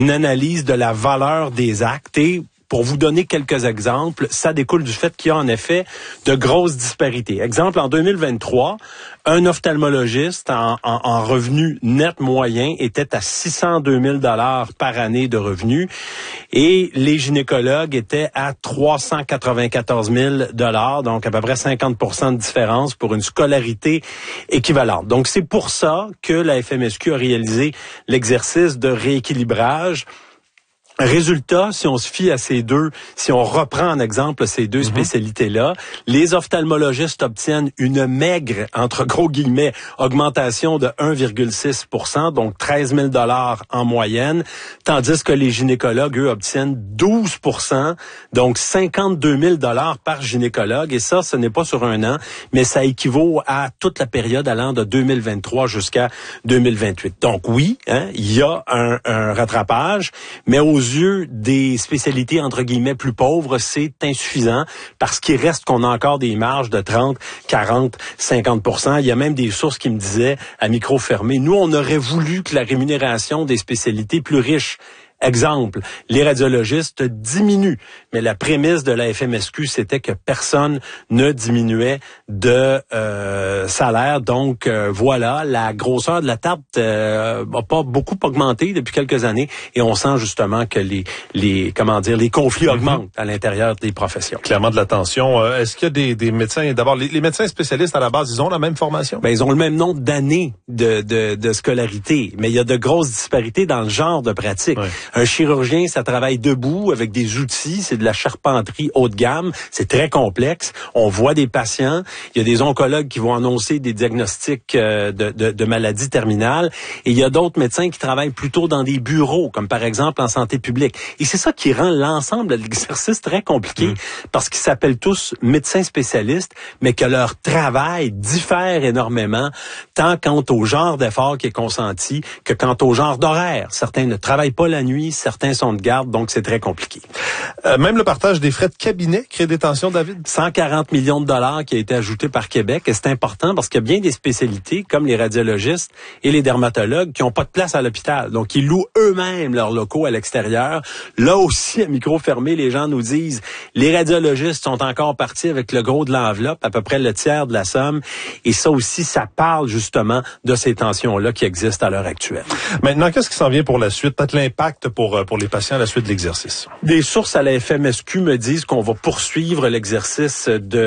une analyse de la valeur des actes et pour vous donner quelques exemples, ça découle du fait qu'il y a en effet de grosses disparités. Exemple, en 2023, un ophtalmologiste en revenu net moyen était à 602 000 $ par année de revenus et les gynécologues étaient à 394 000 $, donc à peu près 50 % de différence pour une scolarité équivalente. Donc c'est pour ça que la FMSQ a réalisé l'exercice de rééquilibrage. Résultat, si on se fie à si on reprend en exemple ces deux spécialités-là, les ophtalmologistes obtiennent une maigre, entre gros guillemets, augmentation de 1,6 %, donc 13 000 $ en moyenne, tandis que les gynécologues, eux, obtiennent 12 %, donc 52 000 $ par gynécologue, et ça, ce n'est pas sur un an, mais ça équivaut à toute la période allant de 2023 jusqu'à 2028. Donc oui, il y a un rattrapage, mais aux yeux des spécialités entre guillemets plus pauvres, c'est insuffisant parce qu'il reste qu'on a encore des marges de 30, 40, 50 %. Il y a même des sources qui me disaient à micro fermé, nous on aurait voulu que la rémunération des spécialités plus riches, exemple, les radiologistes diminuent, mais la prémisse de la FMSQ, c'était que personne ne diminuait de salaire. Donc voilà, la grosseur de la tarte n'a pas beaucoup augmenté depuis quelques années et on sent justement que les conflits augmentent à l'intérieur des professions. Clairement de la tension. Est-ce qu'il y a des médecins, d'abord, les médecins spécialistes à la base, ils ont la même formation? Ben, ils ont le même nombre d'années de scolarité, mais il y a de grosses disparités dans le genre de pratique. Ouais. Un chirurgien, ça travaille debout avec des outils, c'est de la charpenterie haut de gamme, c'est très complexe. On voit des patients, il y a des oncologues qui vont annoncer des diagnostics de maladies terminales et il y a d'autres médecins qui travaillent plutôt dans des bureaux, comme par exemple en santé publique. Et c'est ça qui rend l'ensemble de l'exercice très compliqué parce qu'ils s'appellent tous médecins spécialistes, mais que leur travail diffère énormément, tant quant au genre d'effort qui est consenti que quant au genre d'horaire. Certains ne travaillent pas la nuit, certains sont de garde, donc c'est très compliqué. Même le partage des frais de cabinet crée des tensions, David? 140 millions de dollars qui a été ajouté par Québec, et c'est important parce qu'il y a bien des spécialités, comme les radiologistes et les dermatologues, qui n'ont pas de place à l'hôpital. Donc, ils louent eux-mêmes leurs locaux à l'extérieur. Là aussi, à micro fermé, les gens nous disent, les radiologistes sont encore partis avec le gros de l'enveloppe, à peu près le tiers de la somme, et ça aussi, ça parle justement de ces tensions-là qui existent à l'heure actuelle. Maintenant, qu'est-ce qui s'en vient pour la suite? Peut-être l'impact pour les patients à la suite de l'exercice. Des sources à la FMSQ me disent qu'on va poursuivre l'exercice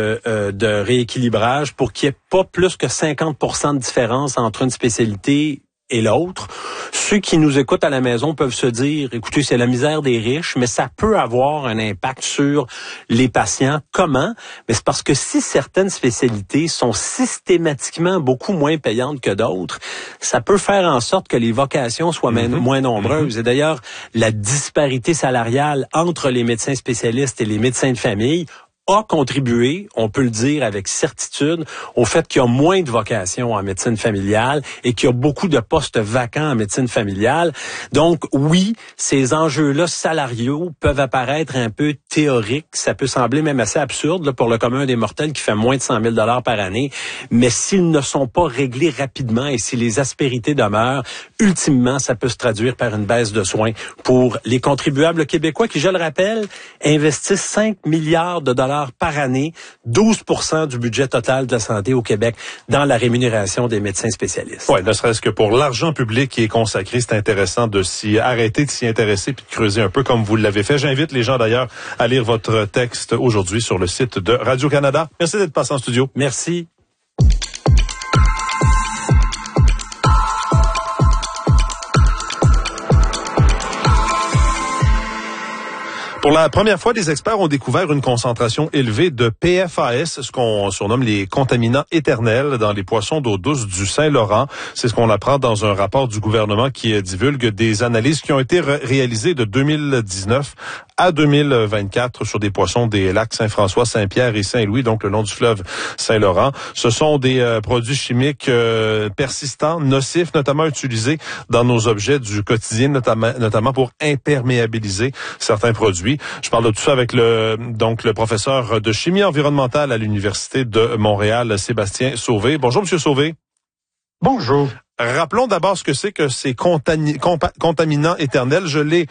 de rééquilibrage pour qu'il n'y ait pas plus que 50 % de différence entre une spécialité et l'autre. Ceux qui nous écoutent à la maison peuvent se dire, écoutez, c'est la misère des riches, mais ça peut avoir un impact sur les patients. Comment? Mais c'est parce que si certaines spécialités sont systématiquement beaucoup moins payantes que d'autres, ça peut faire en sorte que les vocations soient moins nombreuses. Et d'ailleurs, la disparité salariale entre les médecins spécialistes et les médecins de famille a contribué, on peut le dire avec certitude, au fait qu'il y a moins de vocations en médecine familiale et qu'il y a beaucoup de postes vacants en médecine familiale. Donc oui, ces enjeux-là salariaux peuvent apparaître un peu théoriques. Ça peut sembler même assez absurde là, pour le commun des mortels qui fait moins de 100 000 $ par année. Mais s'ils ne sont pas réglés rapidement et si les aspérités demeurent, ultimement, ça peut se traduire par une baisse de soins pour les contribuables québécois qui, je le rappelle, investissent 5 milliards de dollars par année, 12 % du budget total de la santé au Québec dans la rémunération des médecins spécialistes. Oui, ne serait-ce que pour l'argent public qui est consacré, c'est intéressant de arrêter de s'y intéresser puis de creuser un peu comme vous l'avez fait. J'invite les gens d'ailleurs à lire votre texte aujourd'hui sur le site de Radio-Canada. Merci d'être passé en studio. Merci. Pour la première fois, des experts ont découvert une concentration élevée de PFAS, ce qu'on surnomme les contaminants éternels dans les poissons d'eau douce du Saint-Laurent. C'est ce qu'on apprend dans un rapport du gouvernement qui divulgue des analyses qui ont été réalisées de 2019 à 2024 sur des poissons des lacs Saint-François, Saint-Pierre et Saint-Louis, donc le long du fleuve Saint-Laurent. Ce sont des produits chimiques persistants, nocifs, notamment utilisés dans nos objets du quotidien, notamment pour imperméabiliser certains produits. Je parle de tout ça avec le professeur de chimie environnementale à l'Université de Montréal, Sébastien Sauvé. Bonjour, Monsieur Sauvé. Bonjour. Rappelons d'abord ce que c'est que ces contaminants éternels. Je l'ai